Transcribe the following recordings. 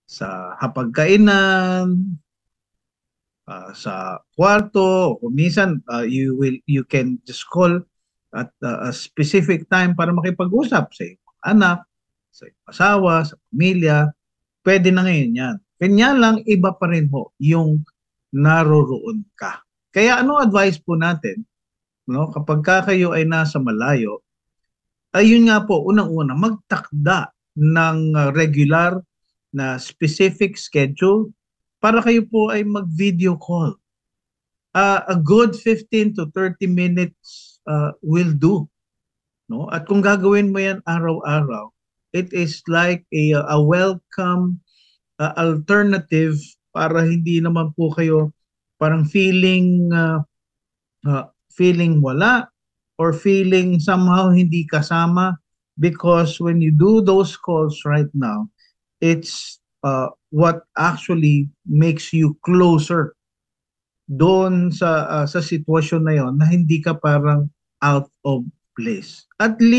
sa hapagkainan, sa kwarto, o minsan you can just call at a specific time para makipag-usap sa iyong anak, sa iyong asawa, sa pamilya. Pwede na ngayon yan. Kanya lang, iba pa rin ho yung naroroon ka. Kaya ano advice po natin, no? Kapag ka kayo ay nasa malayo, ayun nga po, unang-una, magtakda ng regular na specific schedule para kayo po ay mag-video call. A good 15 to 30 minutes will do, no? At kung gagawin mo yan araw-araw, it is like a welcome alternative para hindi naman po kayo parang feeling wala or feeling somehow hindi kasama, because when you do those calls right now, it's what actually makes you closer doon sa sitwasyon na yon, na hindi ka parang out of place.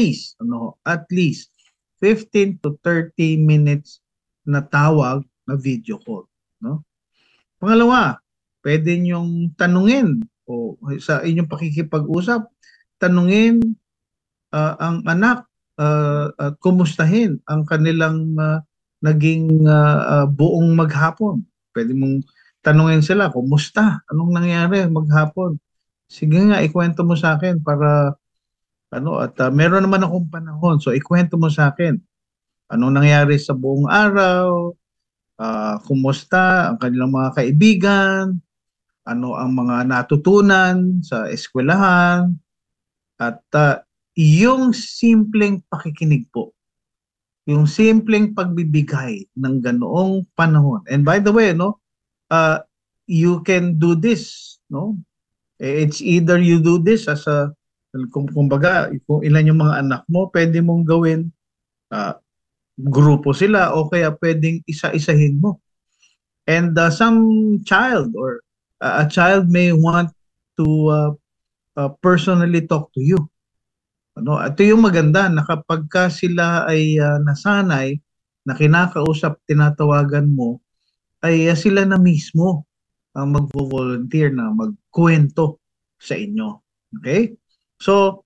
At least 15 to 30 minutes na tawag na video call, no? Pangalawa, pwede niyong tanungin o sa inyong pakikipag-usap, tanungin ang anak at kumustahin ang kanilang naging buong maghapon. Pwede mong tanungin sila, kumusta? Anong nangyari maghapon? Sige nga, ikwento mo sa akin para at meron naman akong panahon. So ikwento mo sa akin. Anong nangyari sa buong araw? Kumusta ang kanilang mga kaibigan? Ano ang mga natutunan sa eskwelahan? At yung simpleng pakikinig po, yung simpleng pagbibigay ng ganoong panahon. And by the way, no, uh, you can do this, no? It's either you do this as kumbaga, kung ilan yung mga anak mo, pwede mong gawin, uh, grupo sila, o kaya pwedeng isa-isahin mo. And some child or a child may want to personally talk to you. Ano, ito yung maganda na kapag ka sila ay nasanay na kinakausap, tinatawagan mo, ay sila na mismo ang magvo-volunteer na magkwento sa inyo. Okay? So,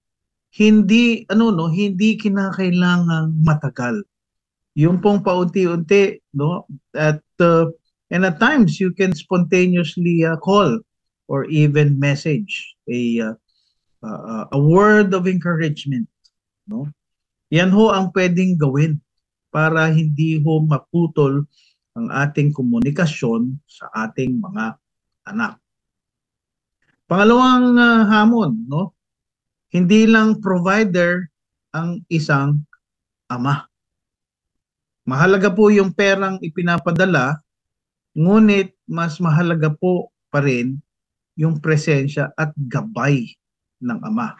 hindi kinakailangang matagal. Yung pong paunti-unti, no? And at times you can spontaneously call or even message a word of encouragement, no? Yan ho ang pwedeng gawin para hindi ho maputol ang ating komunikasyon sa ating mga anak. Pangalawang hamon, no? Hindi lang provider ang isang ama. Mahalaga po yung perang ipinapadala, ngunit mas mahalaga po pa rin yung presensya at gabay ng ama.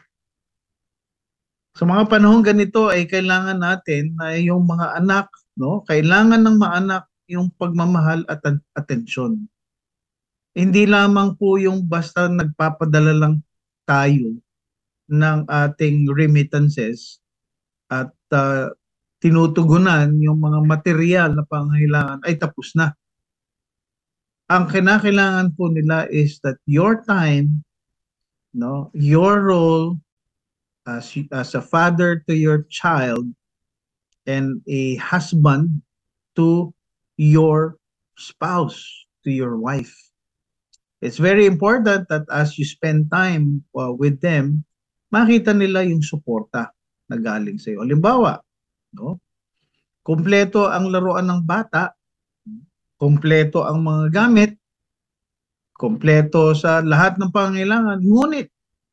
Sa mga panahong ganito ay kailangan natin na yung mga anak, no? Kailangan ng mga anak yung pagmamahal at atensyon. Hindi lamang po yung basta nagpapadala lang tayo ng ating remittances at tinutugunan yung mga material na pangangailangan ay tapos na. Ang kinakailangan po nila is that your time, no, your role as a father to your child and a husband to your spouse, to your wife. It's very important that as you spend time with them, makita nila yung suporta na galing sa iyo. Halimbawa, no? Kumpleto ang laruan ng bata, kumpleto ang mga gamit, kumpleto sa lahat ng pangangailangan, ngunit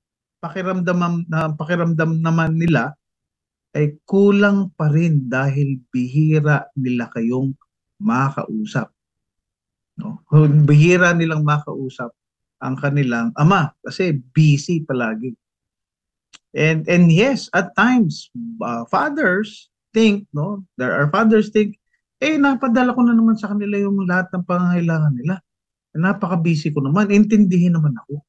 pakiramdam naman nila ay kulang pa rin dahil bihira nila kayong makausap. No? Bihira nilang makausap ang kanilang ama kasi busy palagi. And yes, at times fathers think, no, there are fathers think, napadala ko na naman sa kanila yung lahat ng pangangailangan nila. Napaka-busy ko naman, intindihin naman ako.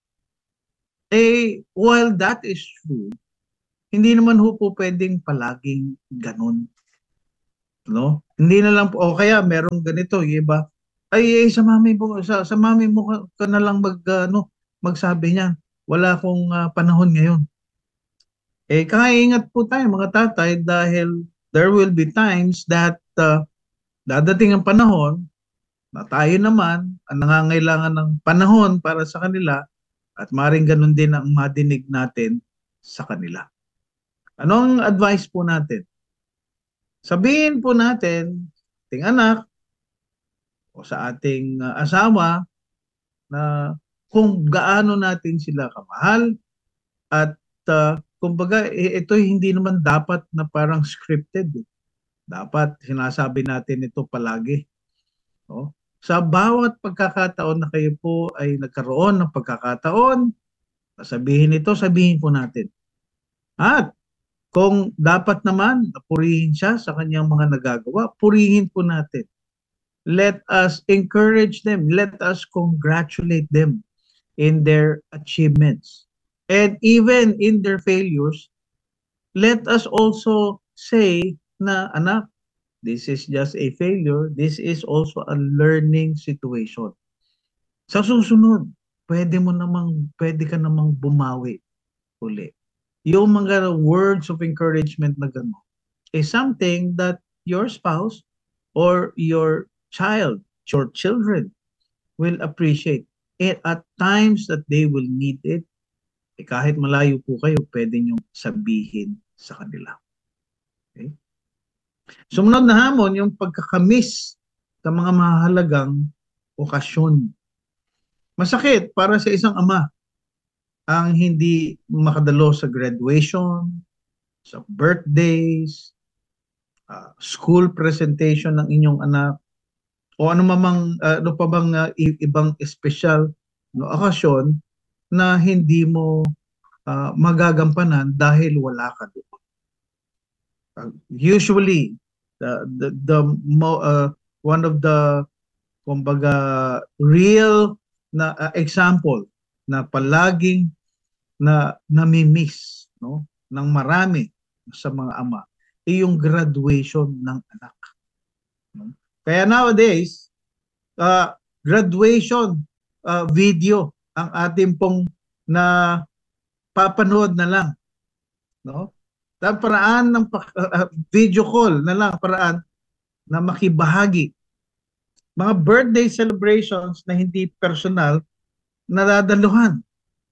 While that is true, hindi naman ho po pwedeng palaging ganun. no? Hindi na lang po, o kaya merong ganito, yung iba, sa mami mo, sa mami mo ka na lang magsabi niyan. Wala akong panahon ngayon. Kakaingat po tayo mga tatay dahil there will be times that dadating ang panahon na tayo naman ang nangangailangan ng panahon para sa kanila at maring ganun din ang madinig natin sa kanila. Anong advice po natin? Sabihin po natin, ating anak o sa ating asawa na kung gaano natin sila kamahal at kumbaga ito hindi naman dapat na parang scripted. Dapat sinasabi natin ito palagi. No? Sa bawat pagkakataon na kayo po ay nagkaroon ng pagkakataon, sabihin ito, sabihin po natin. At kung dapat naman purihin siya sa kanyang mga nagagawa, purihin po natin. Let us encourage them. Let us congratulate them in their achievements. And even in their failures, let us also say na, anak, this is just a failure. This is also a learning situation. Sa susunod, pwede ka namang bumawi uli. Yung mga words of encouragement na gano'n is something that your spouse or your child, your children will appreciate. And at times that they will need it, kahit malayo po kayo, pwede nyo sabihin sa kanila. Okay? Sumunod na hamon, yung pagkakamiss sa mga mahalagang okasyon. Masakit para sa isang ama ang hindi makadalo sa graduation, sa birthdays, school presentation ng inyong anak, o ano pa bang ibang espesyal no, okasyon na hindi mo magagampanan dahil wala ka doon. Usually, one of the kumbaga real na example na palaging na nami-miss no ng marami sa mga ama yung graduation ng anak. No? Kaya nowadays, graduation video ang ating pong na papanood na lang, no? Paraan ng video call na lang, paraan na makibahagi. Mga birthday celebrations na hindi personal, nadadaluhan.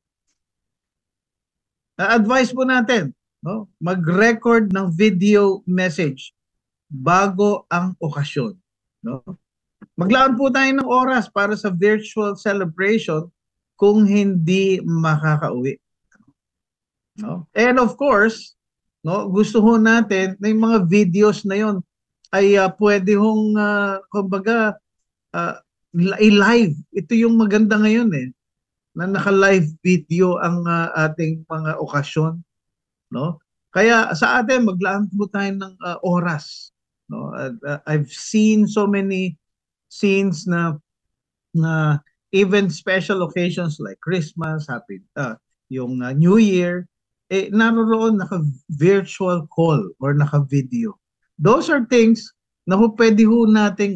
Advice po natin, no? Mag-record ng video message bago ang okasyon, no? Maglaan po tayo ng oras para sa virtual celebration kung hindi makakauwi. No? And of course, no, gusto ho natin na yung mga videos na yon ay pwede hong kumbaga i-live. Ito yung maganda ngayon na naka-live video ang ating mga okasyon, no? Kaya sa atin maglaan po tayo ng oras, no? I've seen so many scenes na even special occasions like Christmas, yung New Year, naroon naka-virtual call or naka-video. Those are things na pwede ho nating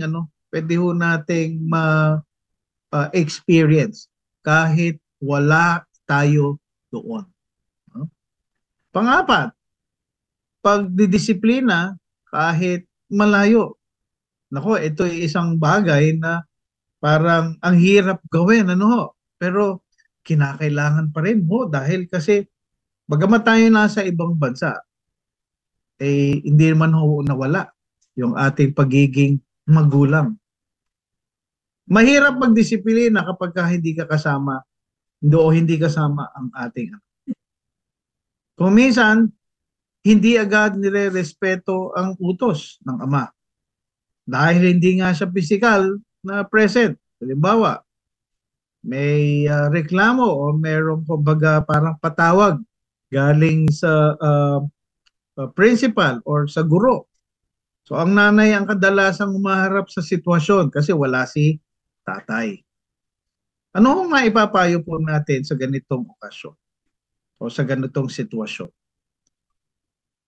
experience kahit wala tayo doon. No? Pangapat, pagdidisiplina kahit malayo. Nako, ito ay isang bagay na parang ang hirap gawin, ano ho? Pero kinakailangan pa rin ho dahil kasi bagamat tayo nasa ibang bansa, hindi naman ho nawala yung ating pagiging magulang. Mahirap magdisiplina kapag hindi ka kasama, hindi kasama ang ating anak. Kung minsan, hindi agad nire-respeto ang utos ng ama. Dahil hindi nga siya physical na present. Halimbawa, may reklamo o merong kumbaga parang patawag galing sa principal or sa guro. So ang nanay ang kadalasang umaharap sa sitwasyon kasi wala si tatay. Ano nga ipapayo po natin sa ganitong okasyon o sa ganitong sitwasyon?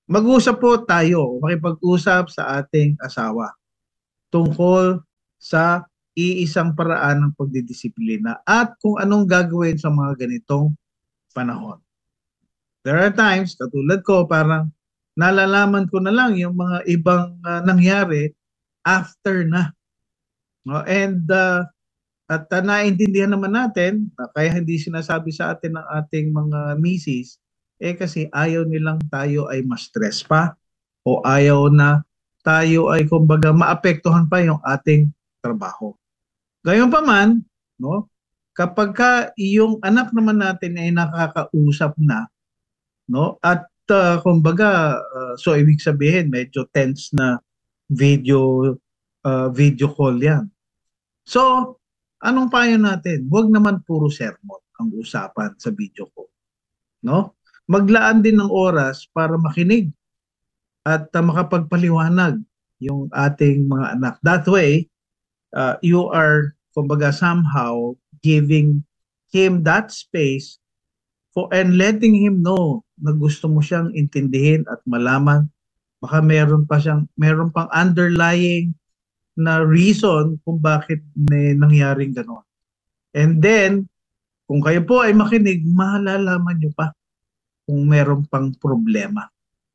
Mag-usap po tayo, makipag-usap sa ating asawa tungkol sa iisang paraan ng pagdidisiplina at kung anong gagawin sa mga ganitong panahon. There are times, katulad ko, parang nalalaman ko na lang yung mga ibang nangyari after na. No? And naintindihan naman natin, kaya hindi sinasabi sa atin ng ating mga misis, kasi ayaw nilang tayo ay ma-stress pa o ayaw na tayo ay kumbaga maapektuhan pa yung ating trabaho. Gayunpaman, no, kapag ka yung anak naman natin ay nakakausap na, no, at kumbaga so ibig sabihin medyo tense na video video call yan. So, anong payo natin? Huwag naman puro sermon ang usapan sa video call, no? Maglaan din ng oras para makinig at makapagpaliwanag yung ating mga anak. That way, you are, kumbaga, somehow giving him that space and letting him know na gusto mo siyang intindihin at malaman. Baka meron pang underlying na reason kung bakit may nangyaring gano'n. And then, kung kayo po ay makinig, malalaman nyo pa kung meron pang problema.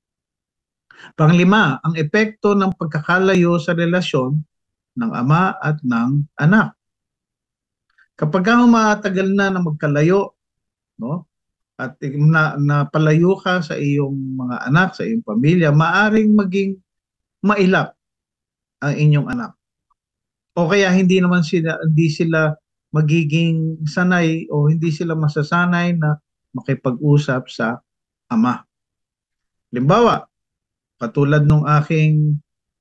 Panglima, ang epekto ng pagkakalayo sa relasyon ng ama at ng anak. Kapag humatagal na magkalayo, no, at napalayo ka sa iyong mga anak, sa iyong pamilya, maaring maging mailap ang inyong anak. O kaya hindi sila magiging sanay o hindi sila masasanay na makipag-usap sa ama. Halimbawa, katulad nung aking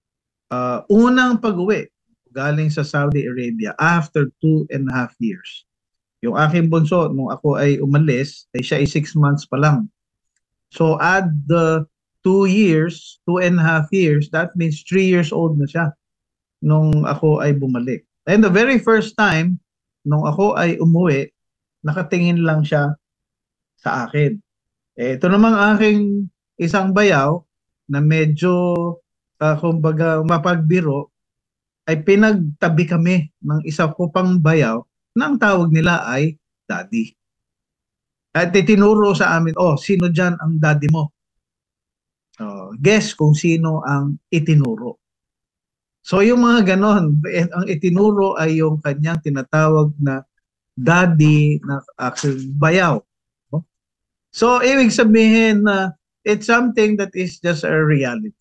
unang pag-uwi galing sa Saudi Arabia after 2.5 years. Yung aking bunso, nung ako ay umalis, ay siya ay 6 months pa lang. So add the 2 years, 2.5 years, that means 3 years old na siya nung ako ay bumalik. And the very first time, nung ako ay umuwi, nakatingin lang siya sa akin. Ito namang aking isang bayaw na medyo, kumbaga, mapagbiro, ay pinagtabi kami ng isa ko pang bayaw na ang tawag nila ay daddy. At itinuro sa amin, sino dyan ang daddy mo? Guess kung sino ang itinuro. So yung mga ganon, ang itinuro ay yung kanyang tinatawag na daddy na actually bayaw. So ibig sabihin na it's something that is just a reality.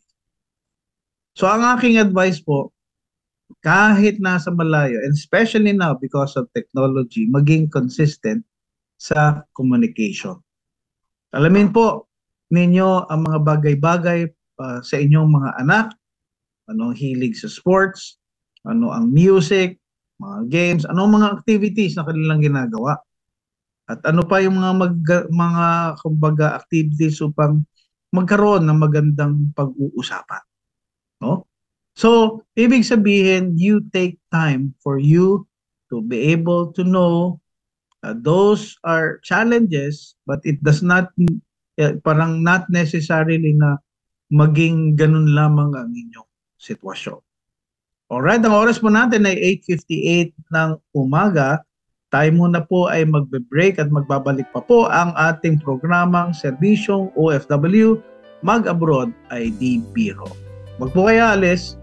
So ang aking advice po, kahit nasa malayo, and especially now because of technology, maging consistent sa communication. Alamin po ninyo ang mga bagay-bagay sa inyong mga anak, anong hilig sa sports, ano ang music, mga games, anong mga activities na kanilang ginagawa. At ano pa yung mga kumbaga activities upang magkaroon ng magandang pag-uusapan. No? So, ibig sabihin, you take time for you to be able to know those are challenges, but it does not, parang not necessarily na maging ganun lamang ang inyong sitwasyon. Alright, ang oras po natin ay 8:58 ng umaga. Tayo muna po ay magbe-break at magbabalik pa po ang ating programang Serbisyong OFW Mag-Abroad ay di biro. Wag po kayo alis.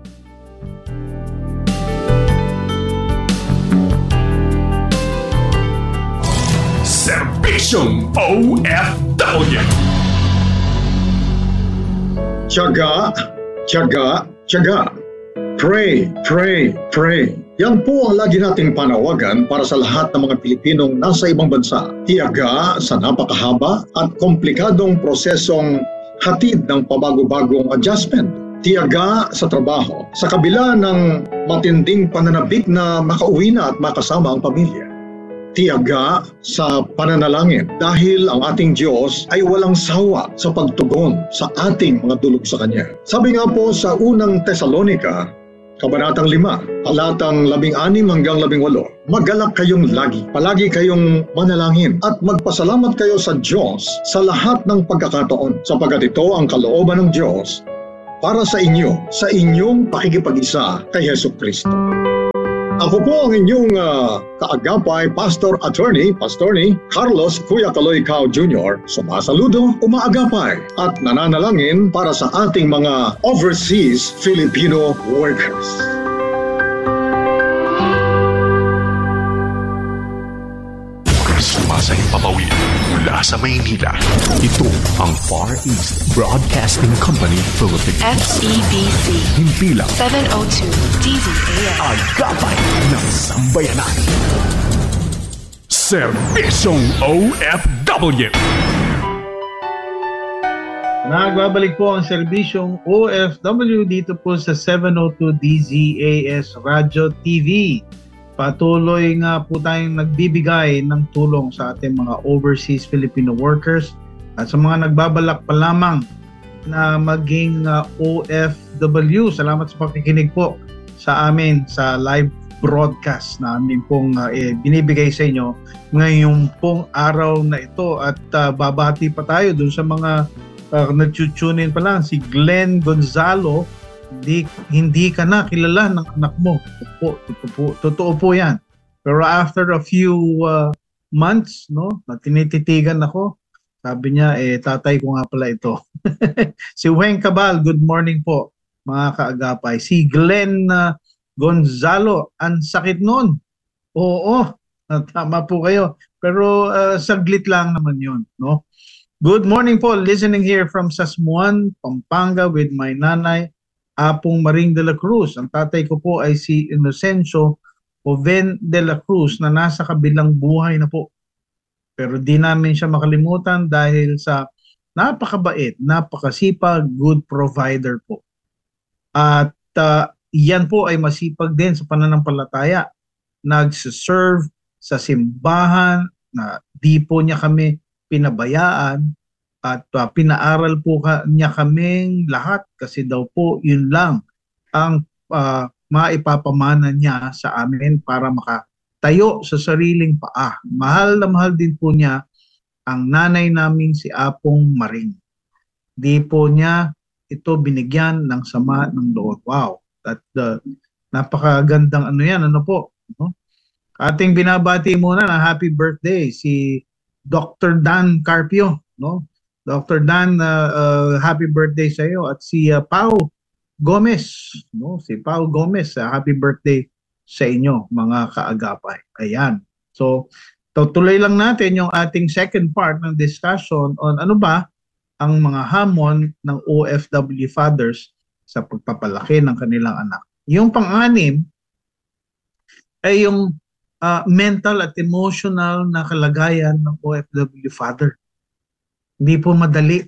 Serbisyong OFW. Tiyaga, tiyaga, tiyaga. Pray, pray, pray. Yan po ang lagi nating panawagan para sa lahat ng mga Pilipinong nasa ibang bansa. Tiyaga sa napakahaba at komplikadong prosesong hatid ng pabago-bagong adjustment. Tiyaga sa trabaho sa kabila ng matinding pananabik na makauwi na at makasama ang pamilya. Tiyaga sa pananalangin dahil ang ating Diyos ay walang sawa sa pagtugon sa ating mga dulog sa Kanya. Sabi nga po sa unang Tesalonica Kabanatang 5, talatang 16 hanggang 18. Magalak kayong lagi, palagi kayong manalangin at magpasalamat kayo sa Diyos sa lahat ng pagkakataon, sapagkat ito ang kalooban ng Diyos para sa inyo, sa inyong pakikipag-isa kay Hesus Kristo. Ako po ang inyong kaagapay, Pastor Attorney Carlos Kuya Kaloy Cao Jr. Sumasaludo, umaagapay at nananalangin para sa ating mga overseas Filipino workers. Sumasayang papawid mula sa Maynila. Ito ang Far East Broadcasting Company Philippines. FEBC. Himpilang 702 DZAM. agapay ng sambayanan. Serbisyong OFW. Nagbabalik po ang serbisyong OFW dito po sa 702 DZAS Radio TV. Patuloy nga po tayong nagbibigay ng tulong sa ating mga overseas Filipino workers at sa mga nagbabalak pa lamang na maging OFW. Salamat sa pakikinig po sa amin sa live broadcast na amin pong binibigay sa inyo ngayong pong araw na ito. At babati pa tayo dun sa mga nag-tune in pa lang. Si Glenn Gonzalo, hindi ka na kilala ng anak mo. Totoo po yan. Pero after a few months, no, na tinititigan ako, sabi niya, tatay ko nga pala ito. Si Weng Cabal, good morning po, mga kaagapay. Si Glenn Gonzalo, ang sakit nun. Oo, tama po kayo. Pero saglit lang naman yun, no? Good morning po, listening here from Sasmuan, Pampanga with my nanay, Apong Maring de la Cruz. Ang tatay ko po ay si Inocencio Oven de la Cruz na nasa kabilang buhay na po. Pero di namin siya makalimutan dahil sa napakabait, napakasipag, good provider po. At yan po ay masipag din sa pananampalataya. Nagsiserve sa simbahan na di po niya kami pinabayaan. At pinaaral po niya kaming lahat kasi daw po yun lang ang maipapamana niya sa amin para makatayo sa sariling paa. Mahal na mahal din po niya ang nanay namin si Apong Maring. Di po niya ito binigyan ng sama ng loob. Wow, napakagandang ano po. No? Ating binabati muna na happy birthday si Dr. Dan Carpio, no? Dr. Dan, happy birthday sa iyo. At si Pau Gomez, no? Si Pau Gomez, happy birthday sa inyo, mga kaagapay. Ayan. So, tutuloy lang natin yung ating second part ng discussion on ano ba ang mga hamon ng OFW fathers sa pagpapalaki ng kanilang anak. Yung pang-anim ay yung mental at emotional na kalagayan ng OFW father. Hindi po madali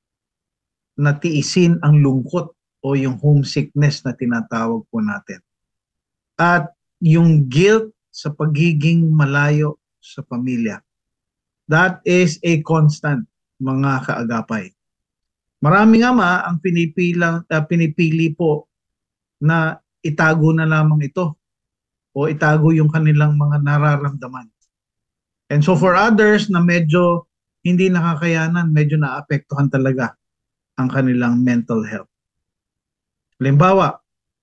na tiisin ang lungkot o yung homesickness na tinatawag po natin. At yung guilt sa pagiging malayo sa pamilya. That is a constant, mga kaagapay. Maraming ama ang pinipili po na itago na lamang ito o itago yung kanilang mga nararamdaman. And so for others na medyo hindi nakakayanan, medyo naapektuhan talaga ang kanilang mental health. Halimbawa,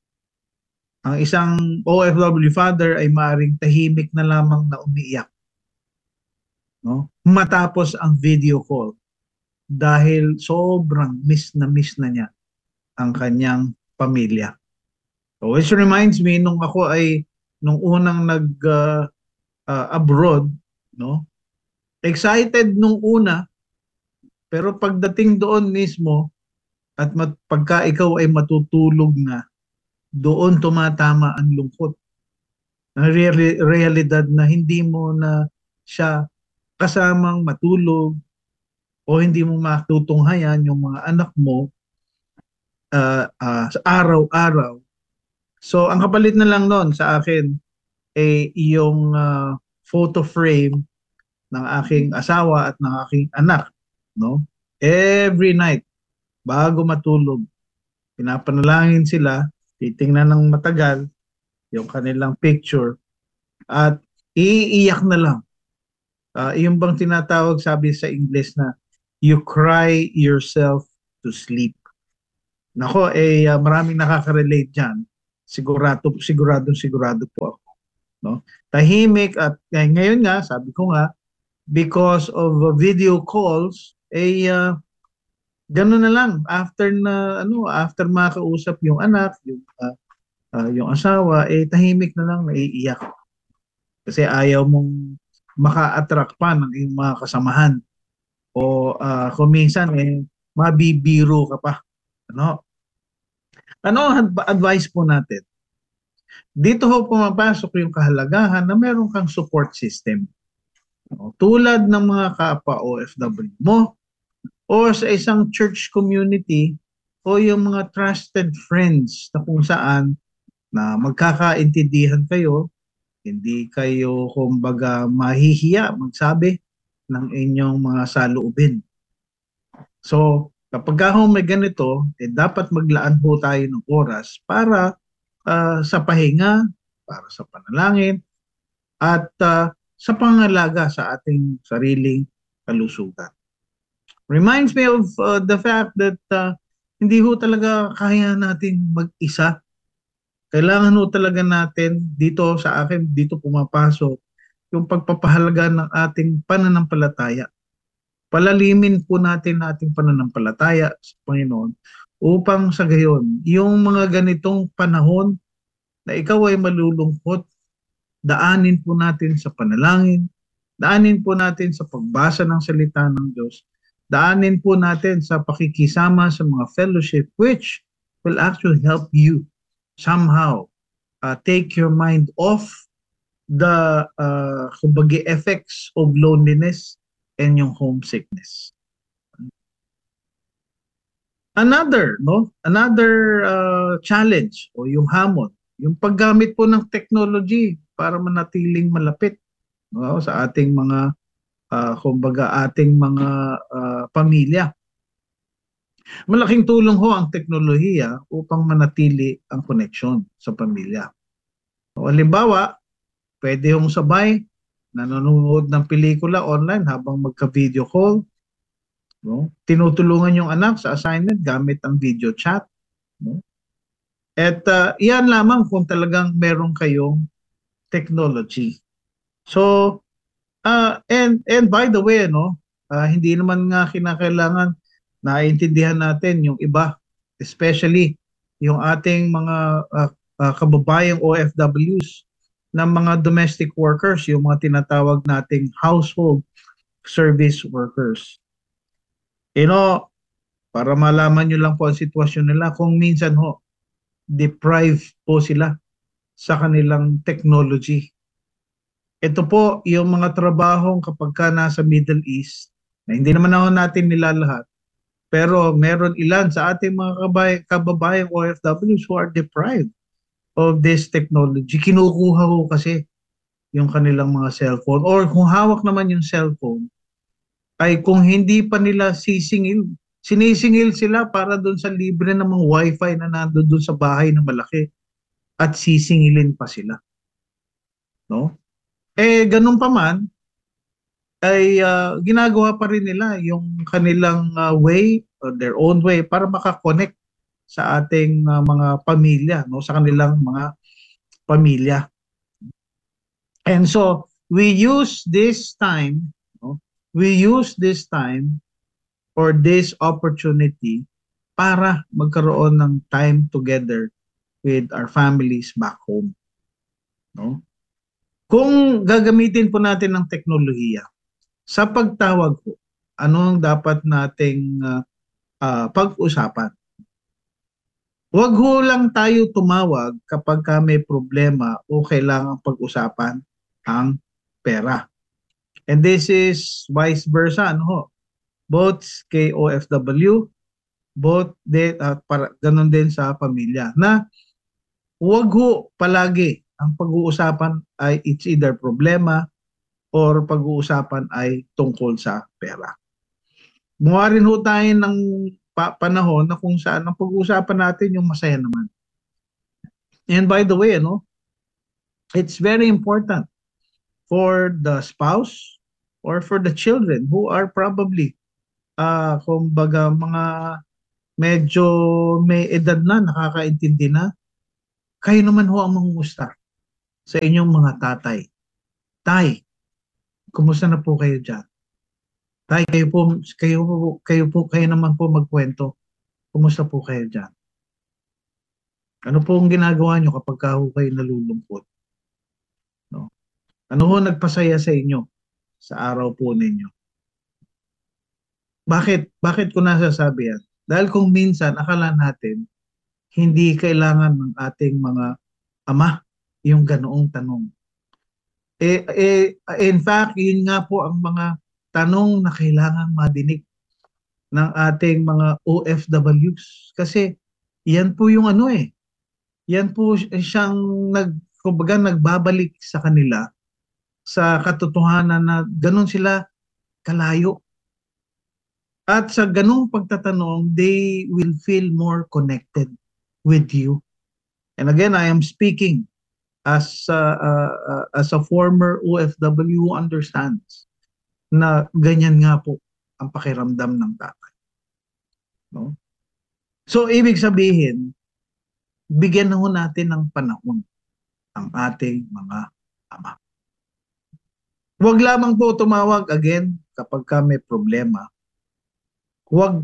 ang isang OFW father ay maaaring tahimik na lamang na umiiyak, no? Matapos ang video call dahil sobrang miss na niya ang kanyang pamilya. So which reminds me, nung unang abroad, no? Excited nung una, pero pagdating doon mismo at pagka ikaw ay matutulog na, doon tumatama ang lungkot. Ang realidad na hindi mo na siya kasamang matulog o hindi mo matutunghayan yung mga anak mo sa araw-araw. So ang kapalit na lang noon sa akin ay yung photo frame ng aking asawa at ng aking anak, no? Every night bago matulog, pinapanalangin sila titingnan ng matagal yung kanilang picture at iiyak na lang. Yung bang tinatawag sabi sa English na you cry yourself to sleep. Nako, maraming nakaka-relate dyan. Sigurado po ako. No? Tahimik at ngayon nga, sabi ko nga, because of video calls, gano'n na lang. After makausap yung anak, yung asawa, tahimik na lang, naiiyak. Kasi ayaw mong maka-attract pa ng iyong mga kasamahan. O kung minsan, mabibiro ka pa. Ano ang advice po natin? Dito ho pumapasok yung kahalagahan na meron kang support system. Tulad ng mga kapwa OFW mo o sa isang church community o yung mga trusted friends na kung saan na magkakaintindihan kayo, hindi kayo kumbaga mahihiya magsabi ng inyong mga saloobin. So, kapag may ganito, dapat maglaan po tayo ng oras para sa pahinga, para sa panalangin, at sa pangalaga sa ating sariling kalusugan. Reminds me of the fact that hindi ho talaga kaya natin mag-isa. Kailangan ho talaga natin, dito sa akin, dito pumapasok, yung pagpapahalaga ng ating pananampalataya. Palalimin po natin ating pananampalataya sa Panginoon upang sa gayon, yung mga ganitong panahon na ikaw ay malulungkot, daanin po natin sa panalangin, daanin po natin sa pagbasa ng salita ng Diyos, daanin po natin sa pakikisama sa mga fellowship which will actually help you somehow take your mind off the kumbaga effects of loneliness and yung homesickness. Another challenge o yung hamon, yung paggamit po ng technology para manatiling malapit sa ating mga pamilya. Malaking tulong ho ang teknolohiya upang manatili ang koneksyon sa pamilya. Halimbawa, pwede hong sabay nanonood ng pelikula online habang magka-video call. Tinutulungan yung anak sa assignment gamit ang video chat. At yan lamang kung talagang meron kayong technology. So, and by the way, hindi naman nga kinakailangan naiintindihan natin yung iba, especially yung ating mga kababayang OFWs ng mga domestic workers, yung mga tinatawag nating household service workers. Para malaman nyo lang po ang sitwasyon nila, kung minsan deprived po sila sa kanilang technology. Ito po yung mga trabahong kapag ka nasa Middle East, na hindi naman natin nilalahat, pero meron ilan sa ating mga kababayang OFWs who are deprived of this technology. Kinukuha ho kasi yung kanilang mga cellphone, or kung hawak naman yung cellphone, ay kung hindi pa nila sinisingil sila para doon sa libre ng mga wifi na nandun doon sa bahay na malaki at sisingilin pa sila. Ganun pa man, ay ginagawa pa rin nila yung kanilang way, or their own way, para makakonect sa ating mga pamilya, sa kanilang mga pamilya. And so, we use this time or this opportunity para magkaroon ng time together with our families back home. Kung gagamitin po natin ng teknolohiya, sa pagtawag po, ano ang dapat nating pag-usapan? Huwag ho lang tayo tumawag kapag may problema o kailangang pag-usapan ang pera. And this is vice versa, both kay OFW, ganun din sa pamilya, na huwag ho palagi ang pag-uusapan ay it's either problema or pag-uusapan ay tungkol sa pera. Gumawa rin ho tayo ng panahon na kung saan ang pag-uusapan natin yung masaya naman. And by the way, it's very important for the spouse or for the children who are probably kumbaga mga medyo may edad na, nakakaintindi na, kayo naman ho ang mangumusta sa inyong mga tatay. Tay, kumusta na po kayo diyan? Tay, kayo naman po magkwento. Kumusta po kayo diyan? Ano po ang ginagawa nyo kapag kayo nalulungkot? No? Ano ho nagpasaya sa inyo sa araw po ninyo? Bakit ko nasasabi yan? Dahil kung minsan akala natin hindi kailangan ng ating mga ama yung ganoong tanong. In fact, yun nga po ang mga tanong na kailangan madinig ng ating mga OFWs. Kasi yan po yung yan po siyang kumbaga nagbabalik sa kanila sa katotohanan na ganun sila kalayo. At sa ganung pagtatanong, they will feel more connected with you. And again, I am speaking as a former OFW who understands na ganyan nga po ang pakiramdam ng tatay. No? So, ibig sabihin, bigyan na ho natin ng panahon ang ating mga ama. Huwag lamang po tumawag again kapag ka may problema. Huwag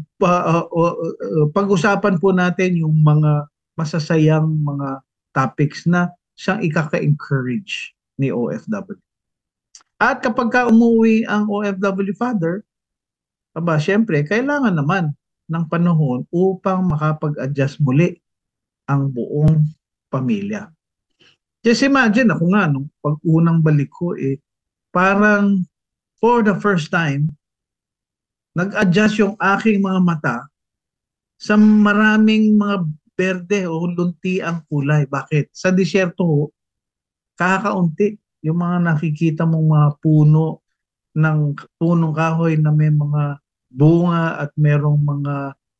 pag-usapan po natin yung mga masasayang mga topics na siyang ikaka-encourage ni OFW. At kapag ka umuwi ang OFW father, syempre, kailangan naman ng panahon upang makapag-adjust muli ang buong pamilya. Just imagine, ako nga, nung pag-unang balik ko, parang for the first time, nag-adjust yung aking mga mata sa maraming mga berde o lunti ang kulay. Bakit? Sa disyerto ho, kakaunti yung mga nakikita mong mga puno ng punong kahoy na may mga bunga at merong mga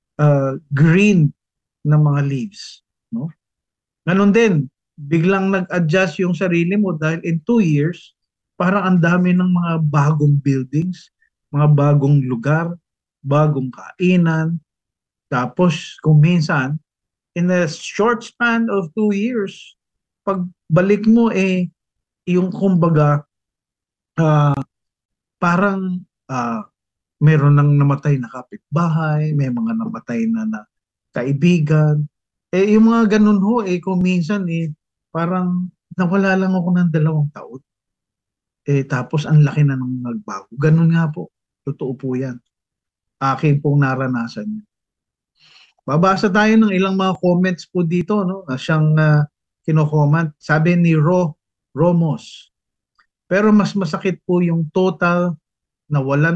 green na mga leaves. No? Ganon din, biglang nag-adjust yung sarili mo dahil in 2 years, parang ang dami ng mga bagong buildings, mga bagong lugar, bagong kainan. Tapos kung minsan, in a short span of 2 years, pagbalik mo yung kumbaga, parang meron nang namatay na kapitbahay, may mga namatay na kaibigan. Yung mga ganun ho, kung minsan parang nawala lang ako ng 2 taon. Tapos ang laki na nang nagbago. Ganun nga po. Totoo po yan. Akin pong naranasan yan. Babasa tayo ng ilang mga comments po dito, no? Na siyang kino-comment. Sabi ni Romos, pero mas masakit po yung total nawala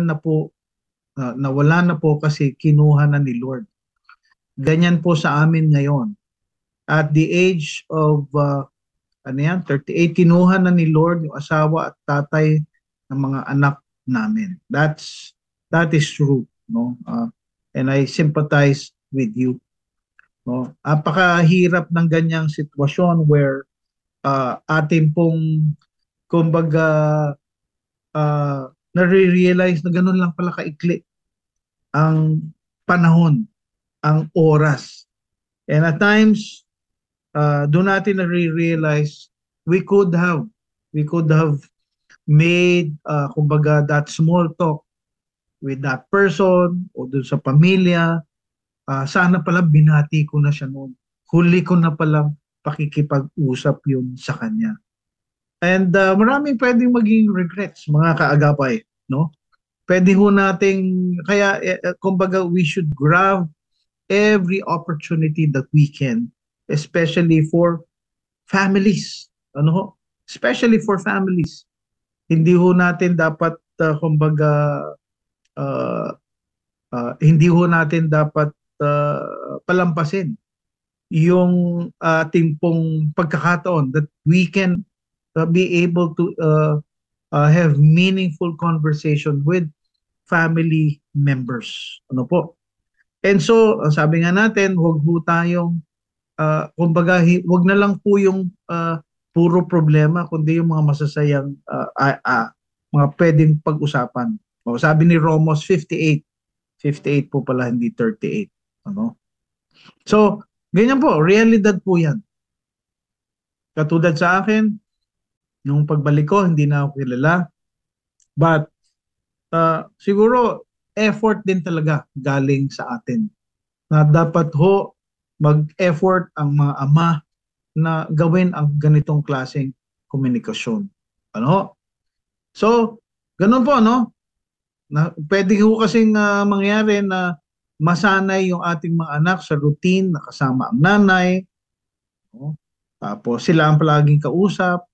na po kasi kinuha na ni Lord. Ganyan po sa amin ngayon. At the age of 38, kinuha na ni Lord yung asawa at tatay ng mga anak namin. That is true, no? And I sympathize with you. No? Apakahirap ng ganyang sitwasyon where atin pong kumbaga nare-realize na ganun lang pala kaikli ang panahon, ang oras. And at times, doon natin nare-realize we could have made kumbaga that small talk with that person o doon sa pamilya. Sana pala binati ko na siya noon. Huli ko na palang pakikipag-usap yun sa kanya. And maraming pwedeng maging regrets, mga kaagapay, no? Pwede ho nating, kaya kumbaga we should grab every opportunity that we can, especially for families. Ano ho? Especially for families. Hindi ho natin dapat kumbaga hindi ho natin dapat palampasin yung ating pong pagkakataon that we can be able to have meaningful conversation with family members. Ano po? And so, sabi nga natin, huwag ho tayong kumbaga, wag na lang po yung puro problema, kundi yung mga masasayang mga pwedeng pag-usapan. O, sabi ni Romos, 58 po pala, hindi 38. Ano? So, ganyan po, realidad po yan. Katulad sa akin, nung pagbalik ko, hindi na ako kilala. But, siguro, effort din talaga galing sa atin. Na dapat ho, mag-effort ang mga ama na gawin ang ganitong klaseng komunikasyon. Ano? So, ganun po, no? Pwede ho kasing mangyari na masanay yung ating mga anak sa routine na kasama ang nanay. No? Tapos sila ang palaging kausap.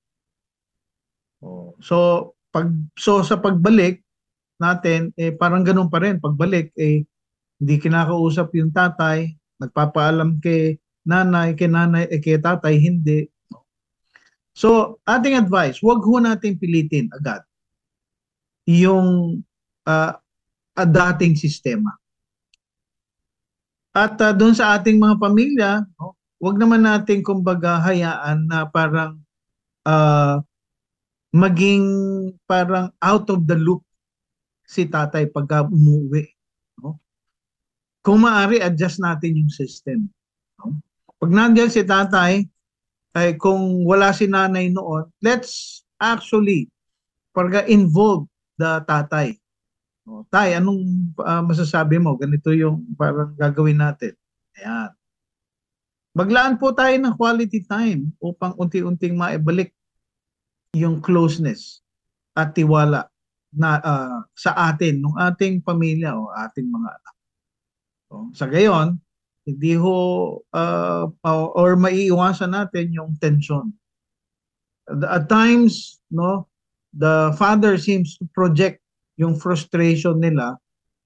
So sa pagbalik natin, parang ganun pa rin. Pagbalik, hindi kinakausap yung tatay, nagpapaalam kay nanay, kay tatay, hindi. So, ating advice, wag ho natin pilitin agad yung dating sistema. At doon sa ating mga pamilya, no, wag naman natin kumbaga hayaan na parang maging parang out of the loop si tatay pagka umuwi. No? Kung maaari, adjust natin yung system. No? Pag nandiyan si tatay, ay kung wala si nanay noon, let's actually involve the tatay. O, tay, anong masasabi mo? Ganito yung parang gagawin natin. Ayan. Maglaan po tayo ng quality time upang unti-unting maibalik yung closeness at tiwala na sa atin, ng ating pamilya o ating mga anak. So, sa gayon, hindi ho or maiiwasan natin yung tension. At times, no, the father seems to project yung frustration nila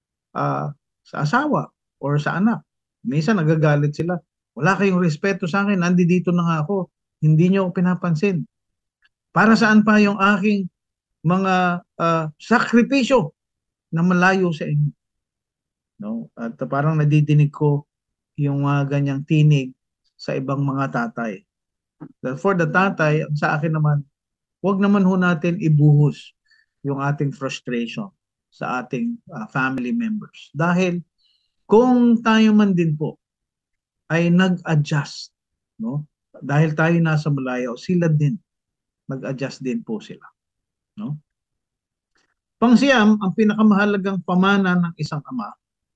sa asawa or sa anak. Minsan nagagalit sila. Wala kayong respeto sa akin, nandito na nga ako. Hindi nyo pinapansin. Para saan pa yung aking mga sakripisyo na malayo sa inyo? No? At parang nadidinig ko yung mga ganyang tinig sa ibang mga tatay. For the tatay, sa akin naman, wag naman ho natin ibuhos yung ating frustration sa ating family members. Dahil kung tayo man din po ay nag-adjust, no? Dahil tayo nasa malayo, sila din nag-adjust din po sila, no? Pangsiyam, ang pinakamahalagang pamana ng isang ama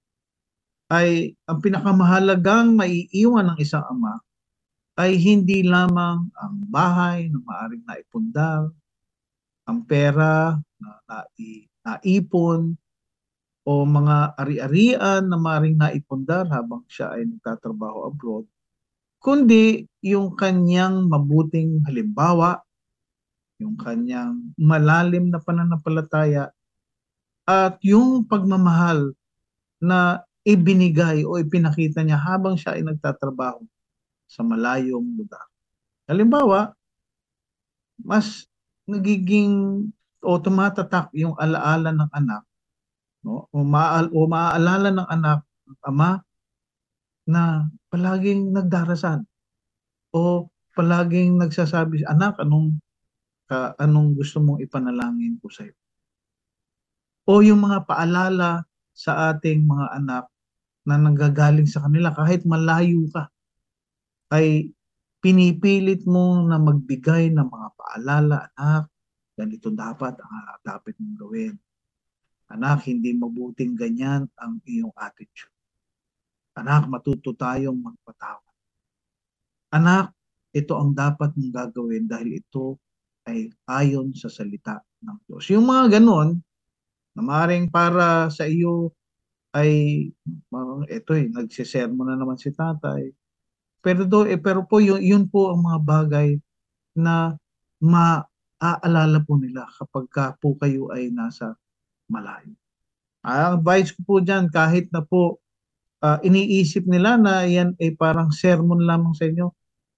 ay ang pinakamahalagang maiiwan ng isang ama ay hindi lamang ang bahay na maaaring naipundar, ang pera na naipon, o mga ari-arian na maaaring naipundar habang siya ay nagtatrabaho abroad, kundi yung kanyang mabuting halimbawa, yung kanyang malalim na pananampalataya, at yung pagmamahal na ibinigay o ipinakita niya habang siya ay nagtatrabaho sa malayong lugar. Halimbawa, mas nagiging o tumatatak yung alaala ng anak, no? O maaalala ng anak, ama, na palaging nagdarasal o palaging nagsasabi, anak, anong gusto mong ipanalangin ko sa iyo? O yung mga paalala sa ating mga anak na nanggagaling sa kanila kahit malayo ka, ay pinipilit mo na magbigay ng mga paalala, anak, ganito dapat ang dapat mong gawin. Anak, hindi mabuting ganyan ang iyong attitude. Anak, matuto tayong magpatawad. Anak, ito ang dapat mong gagawin dahil ito ay ayon sa salita ng Diyos. Yung mga ganon, na maaaring para sa iyo ay, nagsisermon na naman si tatay. Pero po, yun po ang mga bagay na maaalala po nila kapag po kayo ay nasa malayo. Ang advice ko po dyan, kahit na po iniisip nila na yan ay parang sermon lamang sa inyo,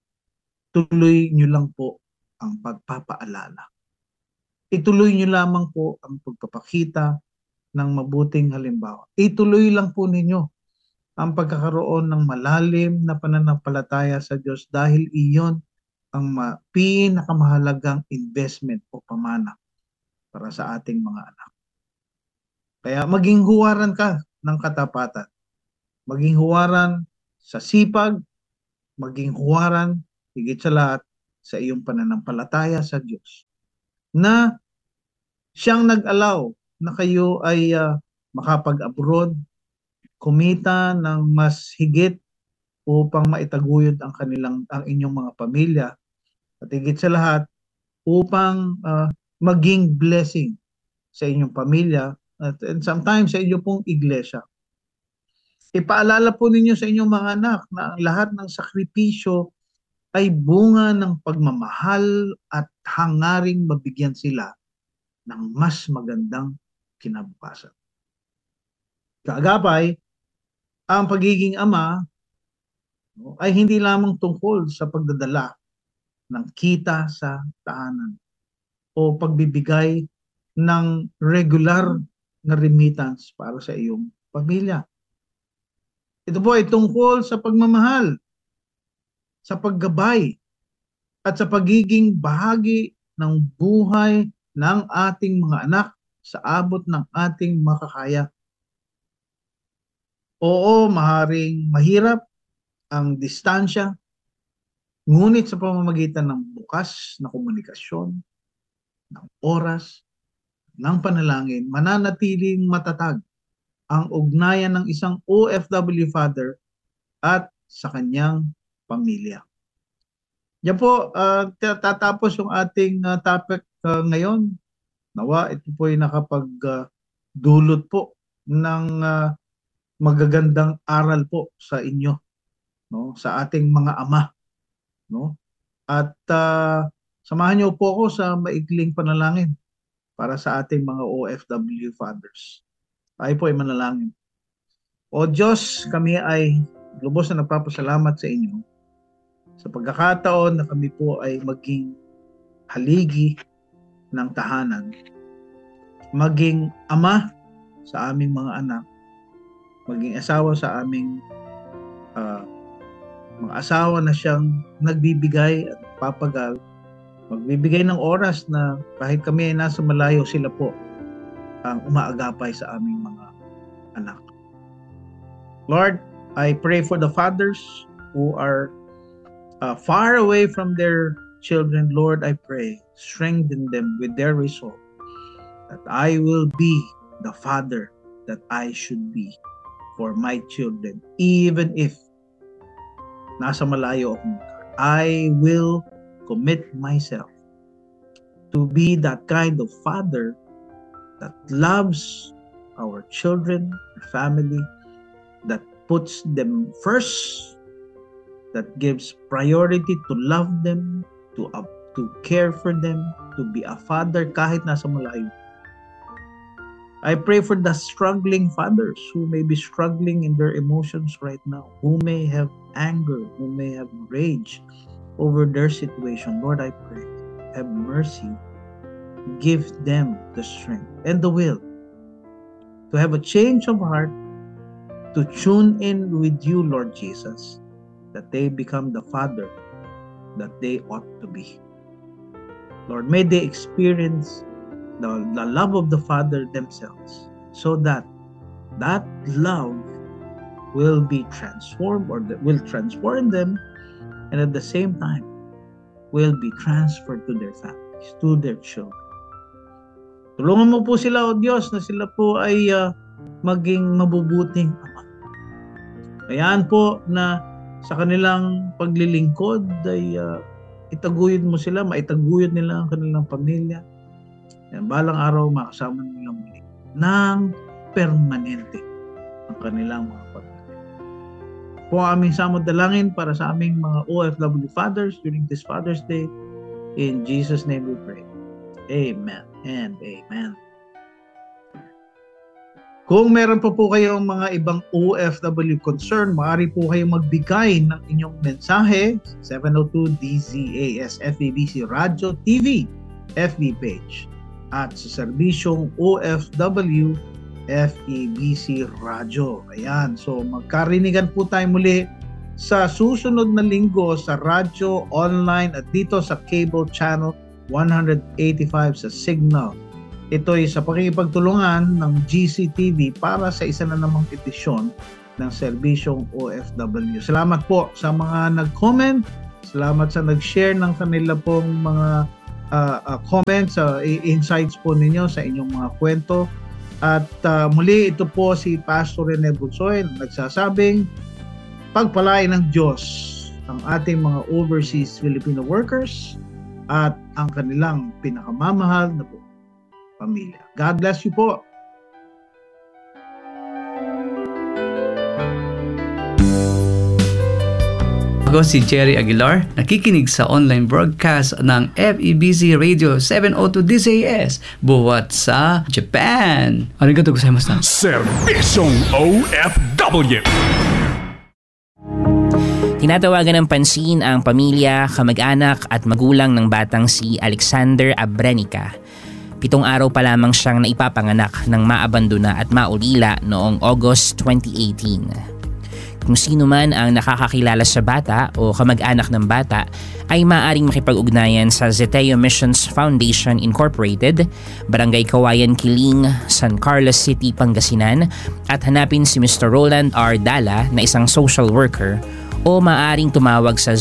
tuloy nyo lang po ang pagpapaalala. Ituloy nyo lamang po ang pagpapakita ng mabuting halimbawa. Ituloy lang po ninyo ang pagkakaroon ng malalim na pananampalataya sa Diyos dahil iyon ang pinakamahalagang investment o pamana para sa ating mga anak. Kaya maging huwaran ka ng katapatan. Maging huwaran sa sipag, maging huwaran higit sa lahat sa iyong pananampalataya sa Diyos. Na siyang nag-allow na kayo ay makapag-abroad, kumita ng mas higit upang maitaguyod ang inyong mga pamilya. At higit sa lahat, upang maging blessing sa inyong pamilya and sometimes sa inyong pong iglesia. Ipaalala po ninyo sa inyong mga anak na ang lahat ng sakripisyo ay bunga ng pagmamahal at hangaring mabigyan sila ng mas magandang kinabukasan. Kaagapay, ang pagiging ama ay hindi lamang tungkol sa pagdadala ng kita sa tahanan o pagbibigay ng regular na remittance para sa iyong pamilya. Ito po ay tungkol sa pagmamahal, sa paggabay, at sa pagiging bahagi ng buhay ng ating mga anak sa abot ng ating makakaya. Oo, maaaring mahirap ang distansya, ngunit sa pamamagitan ng bukas na komunikasyon, ng oras, ng panalangin, mananatiling matatag ang ugnayan ng isang OFW father at sa kanyang pamilya. Yan po, tatapos yung ating topic ngayon. Nawa, ito po ay nakapagdulot po ng magagandang aral po sa inyo, no, sa ating mga ama, no? At samahan niyo po ako sa maikling panalangin para sa ating mga OFW fathers. Tayo po ay manalangin. O Diyos, kami ay lubos na nagpapasalamat sa inyo sa pagkakataon na kami po ay maging haligi ng tahanan, maging ama sa aming mga anak, maging asawa sa aming mga asawa na siyang nagbibigay at papagal, magbibigay ng oras na kahit kami ay nasa malayo, sila po ang umaagapay sa aming mga anak. Lord, I pray for the fathers who are far away from their children. Lord, I pray, strengthen them with their resolve that I will be the father that I should be for my children, even if nasa malayo ako. I will commit myself to be that kind of father that loves our children, our family, that puts them first, that gives priority to love them, to care for them, to be a father kahit nasa malayo. I pray for the struggling fathers who may be struggling in their emotions right now, who may have anger, who may have rage over their situation. Lord, I pray, have mercy. Give them the strength and the will to have a change of heart, to tune in with you, Lord Jesus, that they become the father that they ought to be. Lord, may they experience the love of the Father themselves, so that that love will be transformed, or will transform them, and at the same time will be transferred to their families, to their children. Tulungan mo po sila, O Diyos, na sila po ay maging mabubuting ama. Hayaan po na sa kanilang paglilingkod ay itaguyod mo sila, maitaguyod nila ang kanilang pamilya. Yan, balang araw makasama nilang muli ng permanente ang kanilang mga pamilya. Po aming samod dalangin para sa aming mga OFW fathers during this Father's Day. In Jesus' name we pray. Amen and amen. Kung meron pa po kayong mga ibang OFW concern, maaari po kayong magbigay ng inyong mensahe sa 702 DZAS FEBC Radio TV FB page at sa serbisyong OFW FEBC Radyo. Ayan, so magkarinigan po tayo muli sa susunod na linggo sa radyo, online at dito sa cable channel 185 sa Signal. Ito ay sa pakikipagtulungan ng GCTV para sa isa na namang edisyon ng serbisyong OFW. Salamat po sa mga nag-comment, salamat sa nag-share ng kanila pong mga comments, insights po ninyo sa inyong mga kwento. At muli ito po si Pastor Rene Bunsoy nagsasabing pagpalain ng Diyos ang ating mga overseas Filipino workers at ang kanilang pinakamamahal na po pamilya. God bless you po. Ako si Jerry Aguilar, nakikinig sa online broadcast ng FEBC Radio 702 DZAS buwat sa Japan. Arigatou gozaimasu. Serbisyong OFW. Tinatawagan ng pansin ang pamilya, kamag-anak at magulang ng batang si Alexander Abrenica. 7 araw pa lamang siyang naipapanganak nang maabandona at maulila noong August 2018. Kung sino man ang nakakakilala sa bata o kamag-anak ng bata ay maaaring makipag-ugnayan sa Zeteo Missions Foundation Incorporated, Barangay Kawayan Kiling, San Carlos City, Pangasinan at hanapin si Mr. Roland R. Dala na isang social worker o maaaring tumawag sa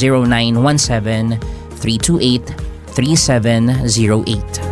0917-328-3708.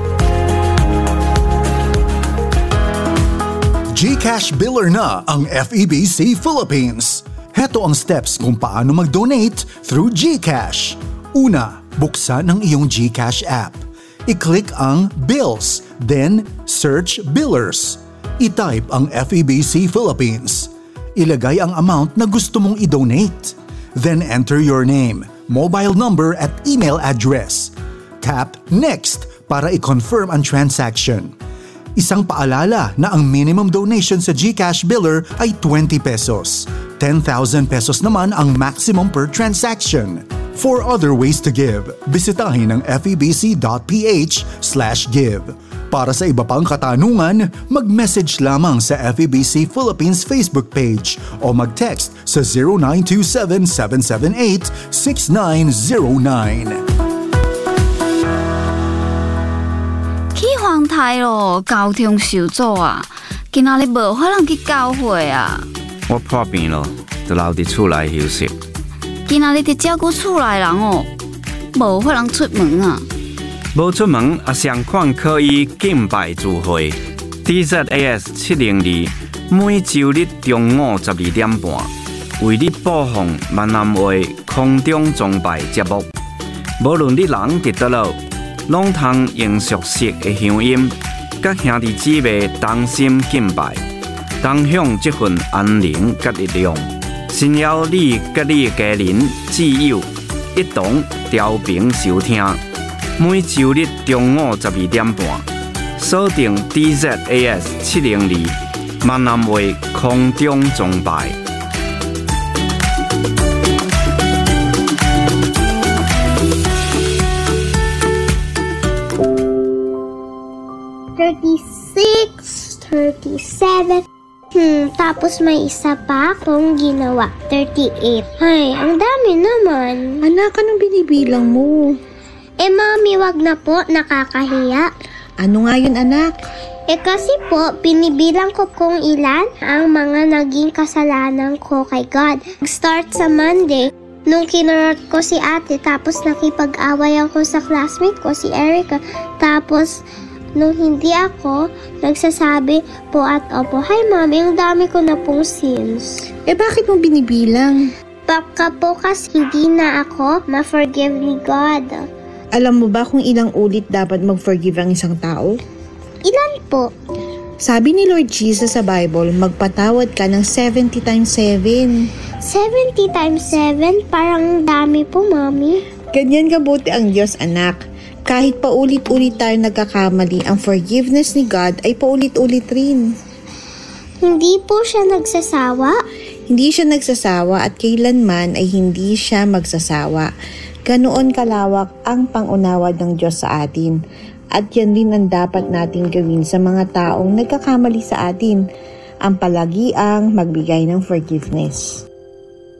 GCash Biller na ang FEBC Philippines. Heto ang steps kung paano mag-donate through GCash. Una, buksan ang iyong GCash app. I-click ang Bills, then search Billers. I-type ang FEBC Philippines. Ilagay ang amount na gusto mong i-donate. Then enter your name, mobile number at email address. Tap Next para i-confirm ang transaction. Isang paalala na ang minimum donation sa GCash Biller ay 20 pesos. 10,000 pesos naman ang maximum per transaction. For other ways to give, bisitahin ang febc.ph/give. Para sa iba pang katanungan, mag-message lamang sa FEBC Philippines Facebook page o mag-text sa 0927-778-6909. 去皇台咯，交通受阻啊！今仔日无可能去教会啊！ 我破病了，就留伫厝内休息。 今仔日伫照顾厝内人哦，无可能出门啊！ 无出门也上款可以敬拜聚会。DZAS 702每周日中午12点半为你播放闽南话空中崇拜节目。无论你人伫倒落，拢通用熟悉的乡音，甲兄弟姊妹同心敬拜，同享这份安宁甲力量。xin邀你甲你的家人挚友一同调频收听。每周日中午12点半，锁定 DZAS 702闽南话空中崇拜。 37. Tapos may isa pa akong ginawa. 38. Ay, ang dami naman. Anak, anong binibilang mo? Mami, wag na po. Nakakahiya. Ano nga yun, anak? Kasi po, binibilang ko kung ilan ang mga naging kasalanan ko kay God. Start sa Monday, nung kinurot ko si ate, tapos nakipag-away ako sa classmate ko, si Erica. Tapos, nung hindi ako, nagsasabi po at opo, "Hi mami, ang dami ko na pong sins." Bakit mo binibilang? Baka po kasi hindi na ako ma-forgive ni God. Alam mo ba kung ilang ulit dapat mag-forgive ang isang tao? Ilan po? Sabi ni Lord Jesus sa Bible, magpatawad ka ng 70 times 7. 70 times 7? Parang dami po, mami. Ganyan kabuti ang Diyos, anak. Kahit paulit-ulit tayo nagkakamali, ang forgiveness ni God ay paulit-ulit rin. Hindi po siya nagsasawa? Hindi siya nagsasawa at kailanman ay hindi siya magsasawa. Ganoon kalawak ang pangunawa ng Diyos sa atin. At yan rin ang dapat natin gawin sa mga taong nagkakamali sa atin, ang palagiang magbigay ng forgiveness.